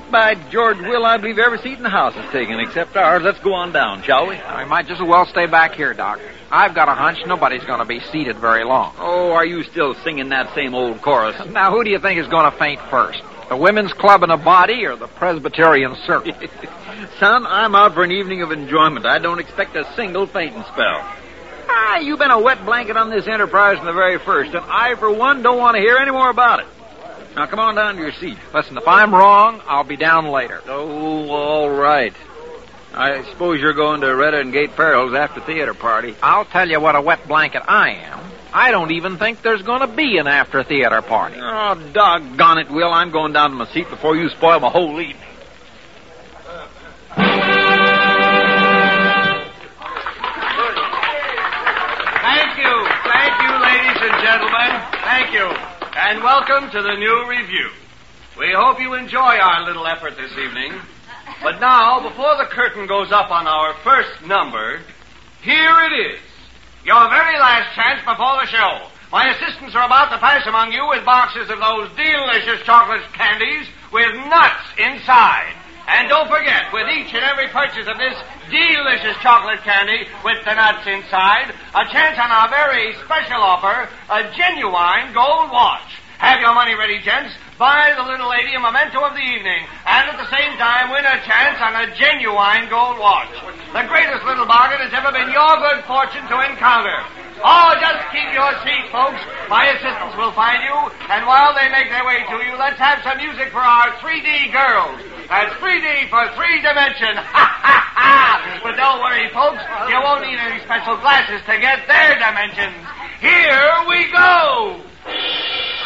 By George, Will, I believe every seat in the house is taken except ours. Let's go on down, shall we? We might just as well stay back here, Doc. I've got a hunch nobody's going to be seated very long. Oh, are you still singing that same old chorus? Now, who do you think is going to faint first? The Women's Club in a Body or the Presbyterian Circle? Son, I'm out for an evening of enjoyment. I don't expect a single fainting spell. You've been a wet blanket on this enterprise from the very first, and I, for one, don't want to hear any more about it. Now, come on down to your seat. Listen, if I'm wrong, I'll be down later. Oh, all right. I suppose you're going to Retta and Gate Farrell's after theater party. I'll tell you what a wet blanket I am. I don't even think there's going to be an after theater party. Oh, doggone it, Will. I'm going down to my seat before you spoil my whole evening. Thank you, ladies and gentlemen. Thank you. And welcome to the new review. We hope you enjoy our little effort this evening. But now, before the curtain goes up on our first number, here it is. Your very last chance before the show. My assistants are about to pass among you with boxes of those delicious chocolate candies with nuts inside. And don't forget, with each and every purchase of this delicious chocolate candy with the nuts inside, a chance on our very special offer, a genuine gold watch. Have your money ready, gents. Buy the little lady a memento of the evening, and at the same time win a chance on a genuine gold watch. The greatest little bargain has ever been your good fortune to encounter. Oh, just keep your seat, folks. My assistants will find you, and while they make their way to you, let's have some music for our 3D girls. That's 3D for three dimension. Ha, ha, ha! But don't worry, folks. You won't need any special glasses to get their dimensions. Here we go!